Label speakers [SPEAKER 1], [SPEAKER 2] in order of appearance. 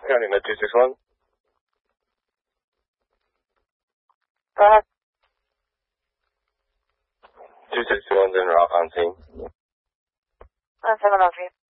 [SPEAKER 1] County Med 261.
[SPEAKER 2] Go ahead.
[SPEAKER 1] 261's en route on scene.
[SPEAKER 2] 703.